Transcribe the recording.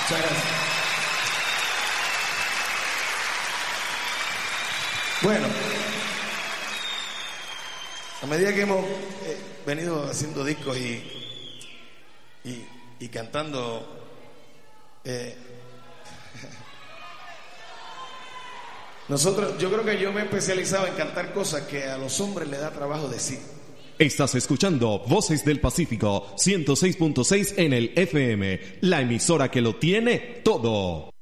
Muchas gracias. Bueno, a medida que hemos venido haciendo discos y cantando, yo creo que yo me he especializado en cantar cosas que a los hombres les da trabajo decir. Estás escuchando Voces del Pacífico 106.6 en el FM, la emisora que lo tiene todo.